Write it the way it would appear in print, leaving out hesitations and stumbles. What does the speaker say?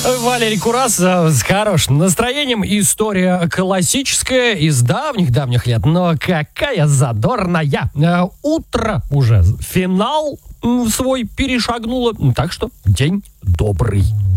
Валерий Курас с хорошим настроением. История классическая из давних-давних лет, но какая задорная. Утро уже, финал свой перешагнуло, так что день добрый.